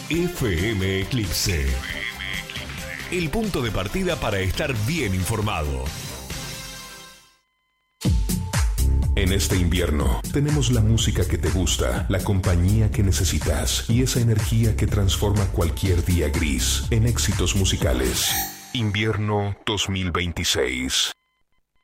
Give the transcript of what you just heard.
FM Eclipse. El punto de partida para estar bien informado. En este invierno, tenemos la música que te gusta, la compañía que necesitas y esa energía que transforma cualquier día gris en éxitos musicales. Invierno 2026.